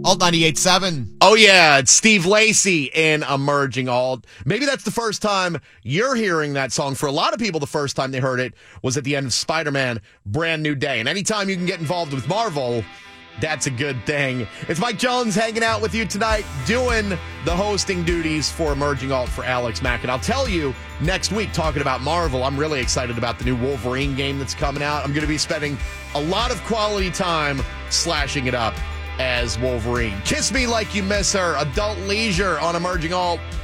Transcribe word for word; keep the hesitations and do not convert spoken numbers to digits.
Alt ninety-eight point seven. Oh, yeah, it's Steve Lacy in Emerging Alt. Maybe that's the first time you're hearing that song. For a lot of people, the first time they heard it was at the end of Spider-Man Brand New Day. And anytime you can get involved with Marvel, that's a good thing. It's Mike Jones hanging out with you tonight, doing the hosting duties for Emerging Alt for Alex Mack. And I'll tell you, next week, talking about Marvel, I'm really excited about the new Wolverine game that's coming out. I'm going to be spending a lot of quality time slashing it up as Wolverine. Kiss Me Like You Miss Her, Adult Leisure on Emerging Alt.